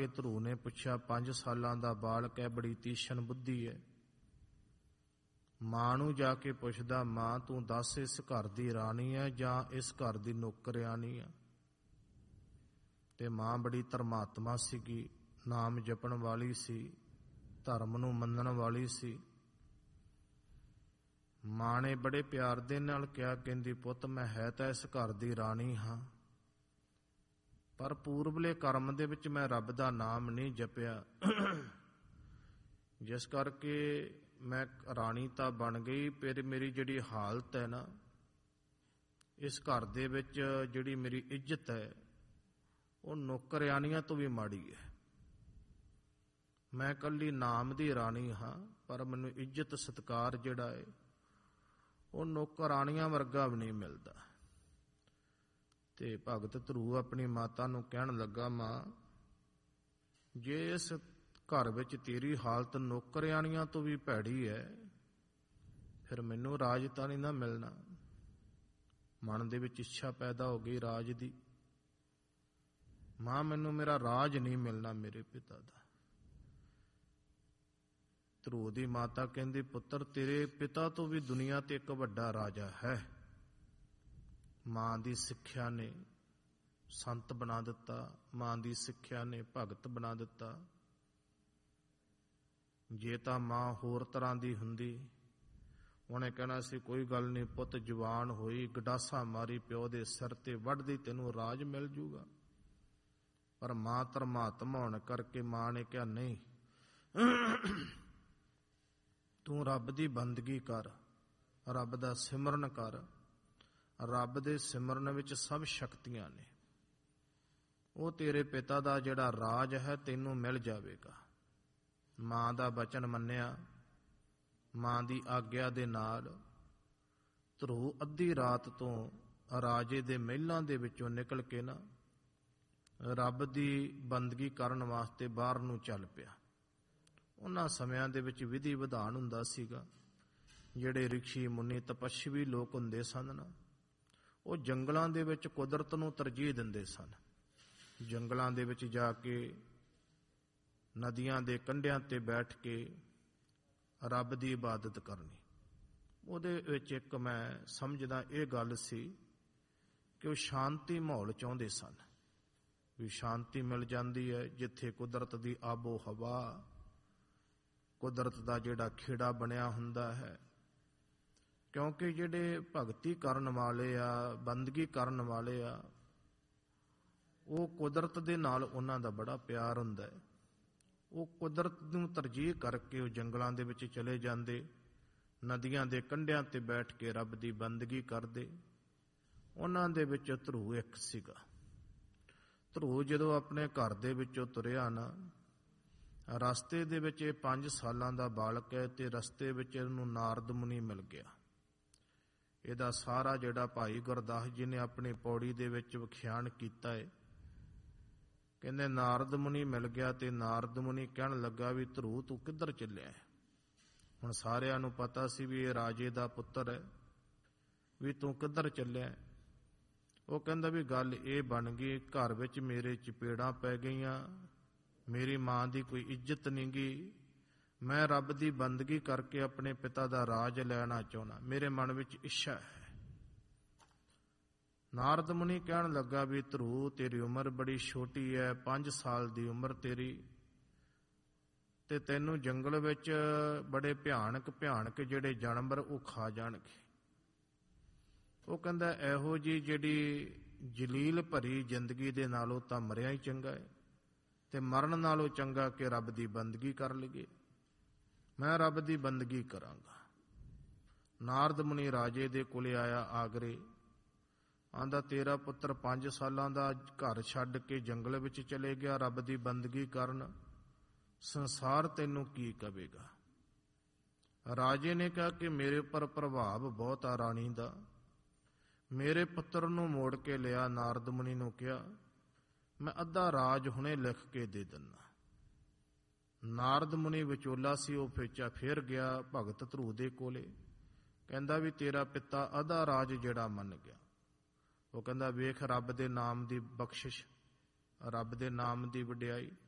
ਕੇ ਧਰੂ ਨੇ ਪੁੱਛਿਆ, 5 ਸਾਲਾਂ ਦਾ ਬਾਲਕ ਹੈ, ਬੜੀ ਤੀਸ਼ਣ ਬੁੱਧੀ ਹੈ। ਮਾਂ ਨੂੰ ਜਾ ਕੇ ਪੁੱਛਦਾ, ਮਾਂ ਤੂੰ ਦੱਸ ਇਸ ਘਰ ਦੀ ਰਾਣੀ ਹੈ ਜਾਂ ਇਸ ਘਰ ਦੀ ਨੌਕਰਾਣੀ ਹੈ? ਤੇ ਮਾਂ ਬੜੀ ਧਰਮਾਤਮਾ ਸੀਗੀ, ਨਾਮ ਜਪਣ ਵਾਲੀ ਸੀ, ਧਰਮ ਨੂੰ ਮੰਨਣ ਵਾਲੀ ਸੀ। ਮਾਂ ਨੇ ਬੜੇ ਪਿਆਰ ਦੇ ਨਾਲ ਕਿਹਾ, ਕਹਿੰਦੀ ਪੁੱਤ ਮੈਂ ਹੈ ਤਾਂ ਇਸ ਘਰ ਦੀ ਰਾਣੀ ਹਾਂ, ਪਰ ਪੂਰਬਲੇ ਕਰਮ ਦੇ ਵਿੱਚ ਮੈਂ ਰੱਬ ਦਾ ਨਾਮ ਨਹੀਂ ਜਪਿਆ, ਜਿਸ ਕਰਕੇ ਮੈਂ ਰਾਣੀ ਤਾਂ ਬਣ ਗਈ, ਫਿਰ ਮੇਰੀ ਜਿਹੜੀ ਹਾਲਤ ਹੈ ਨਾ, ਇਸ ਘਰ ਦੇ ਵਿੱਚ ਜਿਹੜੀ ਮੇਰੀ ਇੱਜ਼ਤ ਹੈ ਉਹ ਨੌਕਰਾਣੀਆਂ ਤੋਂ ਵੀ ਮਾੜੀ ਹੈ। ਮੈਂ ਇਕੱਲੀ ਨਾਮ ਦੀ ਰਾਣੀ ਹਾਂ, ਪਰ ਮੈਨੂੰ ਇੱਜ਼ਤ ਸਤਿਕਾਰ ਜਿਹੜਾ ਹੈ ਉਹ ਨੌਕਰਾਣੀਆਂ ਵਰਗਾ ਵੀ ਨਹੀਂ ਮਿਲਦਾ। ਤੇ ਭਗਤ ਧਰੂ ਆਪਣੀ ਮਾਤਾ ਨੂੰ ਕਹਿਣ ਲੱਗਾ, ਮਾਂ ਜੇ ਇਸ ਘਰ ਵਿੱਚ ਤੇਰੀ ਹਾਲਤ ਨੌਕਰਾਣੀਆਂ ਤੋਂ ਵੀ ਭੈੜੀ ਹੈ, ਫਿਰ ਮੈਨੂੰ ਰਾਜ ਤਾਂ ਨਹੀਂ ਨਾ ਮਿਲਣਾ। ਮਨ ਦੇ ਵਿੱਚ ਇੱਛਾ ਪੈਦਾ ਹੋ ਗਈ ਰਾਜ ਦੀ। ਮਾਂ ਮੈਨੂੰ ਮੇਰਾ ਰਾਜ ਨਹੀਂ ਮਿਲਣਾ ਮੇਰੇ ਪਿਤਾ ਦਾ। ਧਰੂ ਦੀ ਮਾਤਾ ਕਹਿੰਦੀ, ਪੁੱਤਰ ਤੇਰੇ ਪਿਤਾ ਤੋਂ ਵੀ ਦੁਨੀਆ ਤੇ ਇੱਕ ਵੱਡਾ ਰਾਜਾ ਹੈ। ਮਾਂ ਦੀ ਸਿੱਖਿਆ ਨੇ ਸੰਤ ਬਣਾ ਦਿੱਤਾ, ਮਾਂ ਦੀ ਸਿੱਖਿਆ ਨੇ ਭਗਤ ਬਣਾ ਦਿੱਤਾ। ਜੇ ਤਾਂ ਮਾਂ ਹੋਰ ਤਰ੍ਹਾਂ ਦੀ ਹੁੰਦੀ, ਉਹਨੇ ਕਹਿਣਾ ਸੀ ਕੋਈ ਗੱਲ ਨਹੀਂ ਪੁੱਤ, ਜਵਾਨ ਹੋਈ ਗਡਾਸਾ ਮਾਰੀ ਪਿਓ ਦੇ ਸਿਰ ਤੇ ਵੱਢਦੀ, ਤੈਨੂੰ ਰਾਜ ਮਿਲ ਜੂਗਾ। ਪਰ ਮਾਂ ਧਰਮਾਤਮਾ ਹੋਣ ਕਰਕੇ ਮਾਂ ਨੇ ਕਿਹਾ, ਨਹੀਂ, ਤੂੰ ਰੱਬ ਦੀ ਬੰਦਗੀ ਕਰ, ਰੱਬ ਦਾ ਸਿਮਰਨ ਕਰ। ਰੱਬ ਦੇ ਸਿਮਰਨ ਵਿੱਚ ਸਭ ਸ਼ਕਤੀਆਂ ਨੇ। ਉਹ ਤੇਰੇ ਪਿਤਾ ਦਾ ਜਿਹੜਾ ਰਾਜ ਹੈ ਤੈਨੂੰ ਮਿਲ ਜਾਵੇਗਾ। ਮਾਂ ਦਾ ਬਚਨ ਮੰਨਿਆ, ਮਾਂ ਦੀ ਆਗਿਆ ਦੇ ਨਾਲ ਧਰੂ ਅੱਧੀ ਰਾਤ ਤੋਂ ਰਾਜੇ ਦੇ ਮਹਿਲਾਂ ਦੇ ਵਿੱਚੋਂ ਨਿਕਲ ਕੇ ਨਾ ਰੱਬ ਦੀ ਬੰਦਗੀ ਕਰਨ ਵਾਸਤੇ ਬਾਹਰ ਨੂੰ ਚੱਲ ਪਿਆ। ਉਹਨਾਂ ਸਮਿਆਂ ਦੇ ਵਿੱਚ ਵਿਧੀ ਵਿਧਾਨ ਹੁੰਦਾ ਸੀਗਾ। ਜਿਹੜੇ ਰਿਸ਼ੀ ਮੁਨੀ ਤਪੱਸਵੀ ਲੋਕ ਹੁੰਦੇ ਸਨ ਨਾ, ਉਹ ਜੰਗਲਾਂ ਦੇ ਵਿੱਚ ਕੁਦਰਤ ਨੂੰ ਤਰਜੀਹ ਦਿੰਦੇ ਸਨ। ਜੰਗਲਾਂ ਦੇ ਵਿੱਚ ਜਾ ਕੇ ਨਦੀਆਂ ਦੇ ਕੰਢਿਆਂ ਤੇ ਬੈਠ ਕੇ ਰੱਬ ਦੀ ਇਬਾਦਤ ਕਰਨੀ। ਉਹਦੇ ਵਿੱਚ ਇੱਕ ਮੈਂ ਸਮਝਦਾ ਇਹ ਗੱਲ ਸੀ ਕਿ ਉਹ ਸ਼ਾਂਤੀ ਮਾਹੌਲ ਚਾਹੁੰਦੇ ਸਨ, ਵੀ ਸ਼ਾਂਤੀ ਮਿਲ ਜਾਂਦੀ ਹੈ ਜਿੱਥੇ ਕੁਦਰਤ ਦੀ ਆਬੋ ਹਵਾ, ਕੁਦਰਤ ਦਾ ਜਿਹੜਾ ਖੇੜਾ ਬਣਿਆ ਹੁੰਦਾ ਹੈ। ਕਿਉਂਕਿ ਜਿਹੜੇ ਭਗਤੀ ਕਰਨ ਵਾਲੇ ਆ, ਬੰਦਗੀ ਕਰਨ ਵਾਲੇ ਆ, ਉਹ ਕੁਦਰਤ ਦੇ ਨਾਲ ਉਹਨਾਂ ਦਾ ਬੜਾ ਪਿਆਰ ਹੁੰਦਾ ਹੈ। ਉਹ ਕੁਦਰਤ ਨੂੰ ਤਰਜੀਹ ਕਰਕੇ ਉਹ ਜੰਗਲਾਂ ਦੇ ਵਿੱਚ ਚਲੇ ਜਾਂਦੇ, ਨਦੀਆਂ ਦੇ ਕੰਢਿਆਂ ਤੇ ਬੈਠ ਕੇ ਰੱਬ ਦੀ ਬੰਦਗੀ ਕਰਦੇ। ਉਹਨਾਂ ਦੇ ਵਿੱਚ ਧਰੂ ਇੱਕ ਸੀਗਾ। ਧਰੂ ਜਦੋਂ ਆਪਣੇ ਘਰ ਦੇ ਵਿੱਚੋਂ ਤੁਰਿਆ ਨਾ, ਰਸਤੇ ਦੇ ਵਿੱਚ ਇਹ 5 ਸਾਲਾਂ ਦਾ ਬਾਲਕ ਹੈ ਤੇ ਰਸਤੇ ਵਿੱਚ ਇਹਨੂੰ ਨਾਰਦ ਮੁਨੀ ਮਿਲ ਗਿਆ। ਇਹਦਾ ਸਾਰਾ ਜਿਹੜਾ ਭਾਈ ਗੁਰਦਾਸ ਜੀ ਨੇ ਆਪਣੀ ਪੌੜੀ ਦੇ ਵਿੱਚ ਵਿਖਿਆਨ ਕੀਤਾ ਹੈ। ਕਹਿੰਦੇ ਨਾਰਦ ਮੁਨੀ ਮਿਲ ਗਿਆ ਤੇ ਨਾਰਦ ਮੁਨੀ ਕਹਿਣ ਲੱਗਾ, ਵੀ ਧਰੂ ਤੂੰ ਕਿੱਧਰ ਚੱਲਿਆ ਹੈ? ਹੁਣ ਸਾਰਿਆਂ ਨੂੰ ਪਤਾ ਸੀ ਵੀ ਇਹ ਰਾਜੇ ਦਾ ਪੁੱਤਰ ਹੈ, ਵੀ ਤੂੰ ਕਿੱਧਰ ਚੱਲਿਆ? ਉਹ ਕਹਿੰਦਾ ਵੀ ਗੱਲ ਇਹ ਬਣ ਗਈ, ਘਰ ਵਿੱਚ ਮੇਰੇ ਚਪੇੜਾਂ ਪੈ ਗਈਆਂ, ਮੇਰੀ ਮਾਂ ਦੀ ਕੋਈ ਇੱਜ਼ਤ ਨਹੀਂ ਗਈ, ਮੈਂ ਰੱਬ ਦੀ ਬੰਦਗੀ ਕਰਕੇ ਆਪਣੇ ਪਿਤਾ ਦਾ ਰਾਜ ਲੈਣਾ ਚਾਹੁੰਦਾ, ਮੇਰੇ ਮਨ ਵਿੱਚ ਇੱਛਾ ਹੈ। ਨਾਰਦ ਮੁਨੀ ਕਹਿਣ ਲੱਗਾ, ਵੀ ਧਰੂ ਤੇਰੀ ਉਮਰ ਬੜੀ ਛੋਟੀ ਹੈ, 5 ਸਾਲ ਦੀ ਉਮਰ ਤੇਰੀ, ਤੇ ਤੈਨੂੰ ਜੰਗਲ ਵਿੱਚ ਬੜੇ ਭਿਆਨਕ ਜਿਹੜੇ ਜਾਨਵਰ ਉਹ ਖਾ ਜਾਣਗੇ। ਉਹ ਕਹਿੰਦਾ ਇਹੋ ਜਿਹੀ ਜਿਹੜੀ ਜਲੀਲ ਭਰੀ ਜ਼ਿੰਦਗੀ ਦੇ ਨਾਲੋਂ ਤਾਂ ਮਰਿਆ ਹੀ ਚੰਗਾ ਹੈ, ਤੇ ਮਰਨ ਨਾਲੋਂ ਚੰਗਾ ਕਿ ਰੱਬ ਦੀ ਬੰਦਗੀ ਕਰ ਲਈਏ। ਮੈਂ ਰੱਬ ਦੀ ਬੰਦਗੀ ਕਰਾਂਗਾ। ਨਾਰਦ ਮੁਨੀ ਰਾਜੇ ਦੇ ਕੋਲੇ ਆਇਆ ਆਗਰੇ, ਆਂਦਾ ਤੇਰਾ ਪੁੱਤਰ 5 ਸਾਲਾਂ ਦਾ ਘਰ ਛੱਡ ਕੇ ਜੰਗਲ ਵਿੱਚ ਚਲੇ ਗਿਆ ਰੱਬ ਦੀ ਬੰਦਗੀ ਕਰਨ, ਸੰਸਾਰ ਤੈਨੂੰ ਕੀ ਕਵੇਗਾ? ਰਾਜੇ ਨੇ ਕਿਹਾ ਕਿ ਮੇਰੇ ਉੱਪਰ ਪ੍ਰਭਾਵ ਬਹੁਤ ਆ ਰਾਣੀ ਦਾ, ਮੇਰੇ ਪੁੱਤਰ ਨੂੰ ਮੋੜ ਕੇ ਲਿਆ। ਨਾਰਦ ਮੁਨੀ ਨੂੰ ਕਿਹਾ ਮੈਂ ਅੱਧਾ ਰਾਜ ਹੁਣੇ ਲਿਖ ਕੇ ਦੇ ਦਿੰਦਾ। ਨਾਰਦ ਮੁਨੀ ਵਿਚੋਲਾ ਸੀ, ਉਹ ਫੇਰ ਗਿਆ ਭਗਤ ਧਰੂ ਦੇ ਕੋਲੇ, ਕਹਿੰਦਾ ਵੀ ਤੇਰਾ ਪਿਤਾ ਅੱਧਾ ਰਾਜ ਜਿਹੜਾ ਮੰਨ ਗਿਆ। ਉਹ ਕਹਿੰਦਾ ਵੇਖ ਰੱਬ ਦੇ ਨਾਮ ਦੀ ਬਖਸ਼ਿਸ਼, ਰੱਬ ਦੇ ਨਾਮ ਦੀ ਵਡਿਆਈ,